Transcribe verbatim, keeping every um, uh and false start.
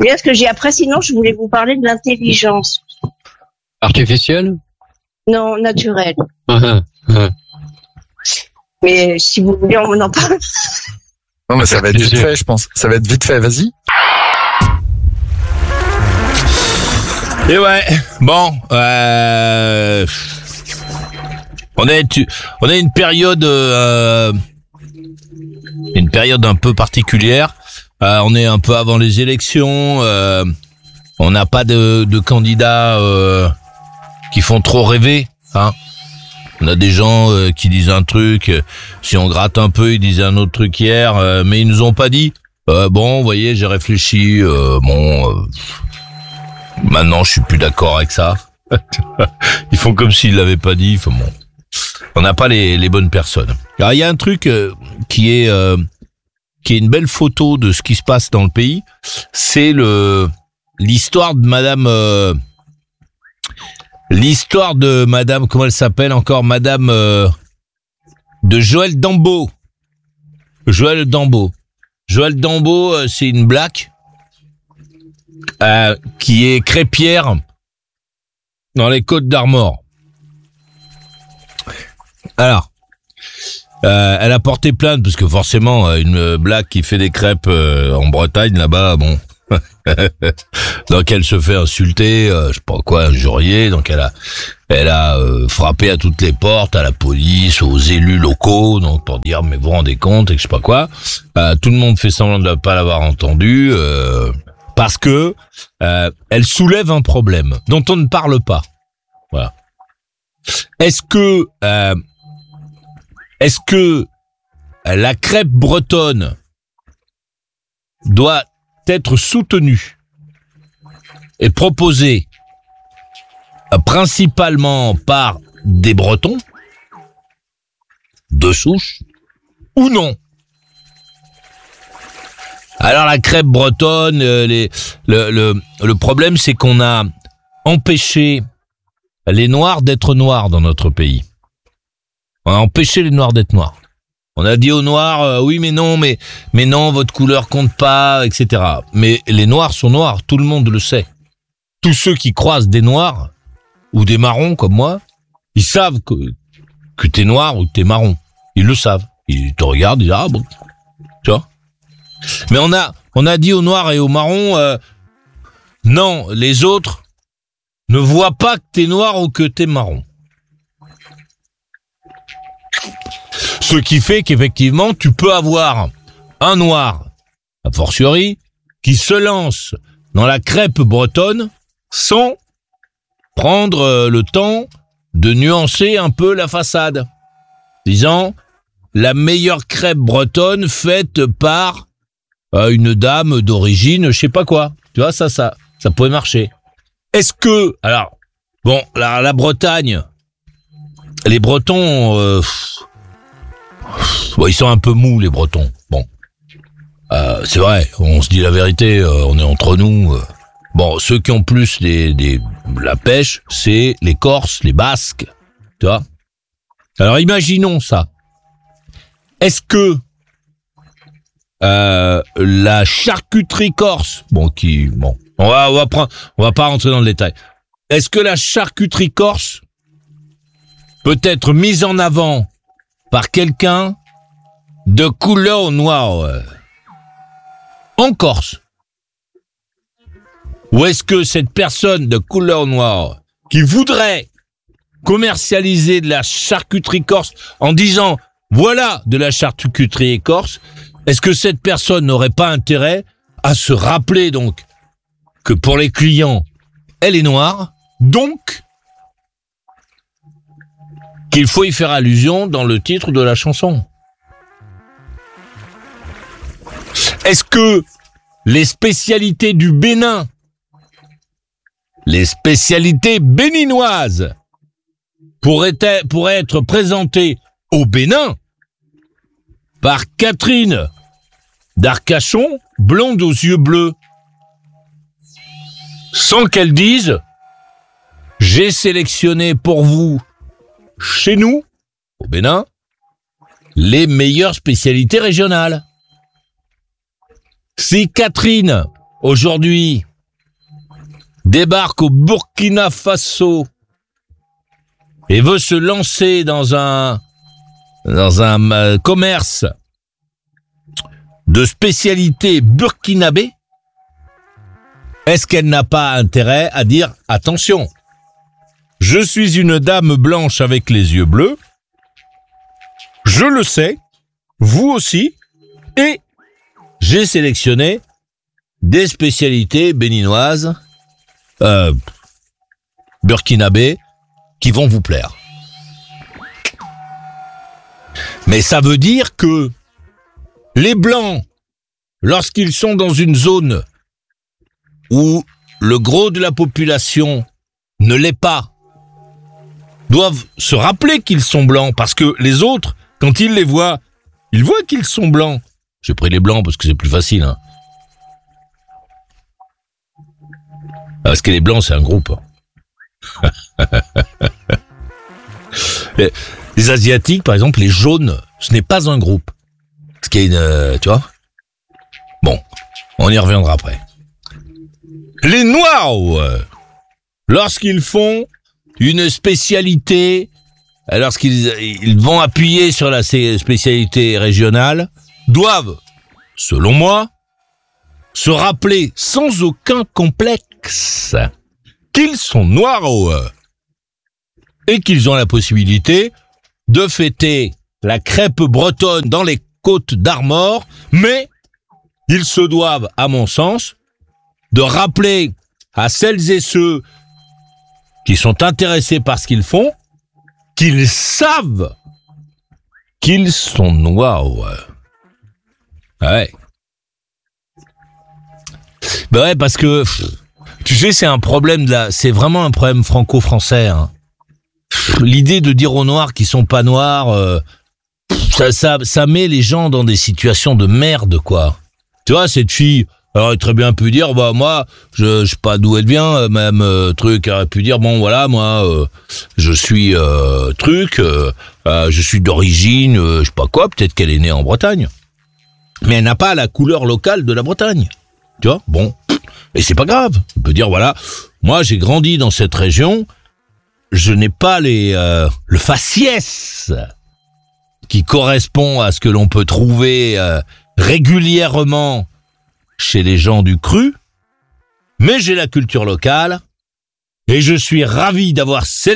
Bien ce que j'ai après, sinon je voulais vous parler de l'intelligence. Artificielle? Non, naturelle. Uh-huh. Uh-huh. Mais si vous voulez, on en parle. Non, mais ça va être vite fait, je pense. Ça va être vite fait, vas-y. Et ouais, bon, euh, on a on a une période, euh, une période un peu particulière. Euh, on est un peu avant les élections. Euh, on n'a pas de, de candidats euh, qui font trop rêver, hein. On a des gens euh, qui disent un truc, euh, si on gratte un peu, ils disaient un autre truc hier, euh, mais ils nous ont pas dit. Euh, bon, vous voyez, j'ai réfléchi. Euh, bon, euh, maintenant, je suis plus d'accord avec ça. Ils font comme s'ils l'avaient pas dit. Enfin, bon, on n'a pas les, les bonnes personnes. Alors, il y a un truc euh, qui est euh, qui est une belle photo de ce qui se passe dans le pays. C'est le l'histoire de Madame. Euh, L'histoire de Madame, comment elle s'appelle encore, Madame euh, de Joël Dambeau. Joël Dambeau. Joël Dambeau, euh, c'est une black euh, qui est crêpière dans les Côtes d'Armor. Alors, euh, elle a porté plainte parce que forcément, une black qui fait des crêpes euh, en Bretagne là-bas, bon. Donc elle se fait insulter, euh, je sais pas quoi, injurier. Donc elle a, elle a euh, frappé à toutes les portes, à la police, aux élus locaux, donc pour dire mais vous vous rendez compte et que je sais pas quoi. Euh, tout le monde fait semblant de ne pas l'avoir entendu euh, parce que euh, elle soulève un problème dont on ne parle pas. Voilà. Est-ce que, euh, est-ce que la crêpe bretonne doit être soutenue et proposée euh, principalement par des Bretons de souche ou non? Alors la crêpe bretonne, euh, les, le, le, le problème c'est qu'on a empêché les Noirs d'être noirs dans notre pays. On a empêché les Noirs d'être noirs. On a dit aux Noirs, euh, oui mais non, mais mais non, votre couleur compte pas, et cetera. Mais les Noirs sont noirs, tout le monde le sait. Tous ceux qui croisent des Noirs ou des marrons comme moi, ils savent que que t'es noir ou que t'es marron. Ils le savent. Ils te regardent, ils disent ah bon, tu vois. Mais on a on a dit aux Noirs et aux marrons, euh, non, les autres ne voient pas que t'es noir ou que t'es marron. Ce qui fait qu'effectivement, tu peux avoir un noir, a fortiori, qui se lance dans la crêpe bretonne sans prendre le temps de nuancer un peu la façade. Disant, la meilleure crêpe bretonne faite par euh, une dame d'origine, je sais pas quoi. Tu vois, ça, ça, ça pourrait marcher. Est-ce que, alors, bon, la, la Bretagne, les Bretons, euh, bon, ils sont un peu mous, les Bretons. Bon, euh, c'est vrai, on se dit la vérité, euh, on est entre nous. Euh. Bon, ceux qui ont plus des, des, la pêche, c'est les Corses, les Basques, tu vois. Alors, imaginons ça. Est-ce que euh, la charcuterie corse, bon, qui, bon, on va, on va prendre, on va pas rentrer dans le détail. Est-ce que la charcuterie corse peut être mise en avant par quelqu'un de couleur noire euh, en Corse? Ou est-ce que cette personne de couleur noire qui voudrait commercialiser de la charcuterie corse en disant voilà de la charcuterie corse, est-ce que cette personne n'aurait pas intérêt à se rappeler donc que pour les clients elle est noire, donc qu'il faut y faire allusion dans le titre de la chanson? Est-ce que les spécialités du Bénin, les spécialités béninoises, pourraient être, pourraient être présentées au Bénin par Catherine d'Arcachon, blonde aux yeux bleus, sans qu'elle dise « J'ai sélectionné pour vous, chez nous, au Bénin, les meilleures spécialités régionales ». Si Catherine aujourd'hui, débarque au Burkina Faso et veut se lancer dans un, dans un euh, commerce de spécialité burkinabé, est-ce qu'elle n'a pas intérêt à dire « Attention, je suis une dame blanche avec les yeux bleus, je le sais, vous aussi, et j'ai sélectionné des spécialités béninoises, euh, burkinabé, qui vont vous plaire. » Mais ça veut dire que les Blancs, lorsqu'ils sont dans une zone où le gros de la population ne l'est pas, doivent se rappeler qu'ils sont blancs, parce que les autres, quand ils les voient, ils voient qu'ils sont blancs. J'ai pris les blancs parce que c'est plus facile. Hein. Parce que les blancs, c'est un groupe. les, les Asiatiques, par exemple, les jaunes, ce n'est pas un groupe. Ce qui est une, euh, tu vois. Bon, on y reviendra après. Les Noirs, lorsqu'ils font une spécialité, lorsqu'ils ils vont appuyer sur la spécialité régionale, doivent, selon moi, se rappeler sans aucun complexe qu'ils sont noirs et qu'ils ont la possibilité de fêter la crêpe bretonne dans les Côtes d'Armor, mais ils se doivent, à mon sens, de rappeler à celles et ceux qui sont intéressés par ce qu'ils font, qu'ils savent qu'ils sont noirs. Ouais. Ben ouais, parce que, tu sais, c'est un problème de la, c'est vraiment un problème franco-français. Hein. L'idée de dire aux noirs qu'ils sont pas noirs, euh, ça, ça, ça met les gens dans des situations de merde, quoi. Tu vois, cette fille, elle aurait très bien pu dire, bah moi, je, je sais pas d'où elle vient, même euh, truc, elle aurait pu dire, bon voilà, moi, euh, je suis euh, truc, euh, euh, je suis d'origine, euh, je sais pas quoi, peut-être qu'elle est née en Bretagne, mais elle n'a pas la couleur locale de la Bretagne, tu vois, bon, et c'est pas grave, on peut dire, voilà, moi j'ai grandi dans cette région, je n'ai pas les euh, le faciès qui correspond à ce que l'on peut trouver euh, régulièrement chez les gens du cru, mais j'ai la culture locale et je suis ravi d'avoir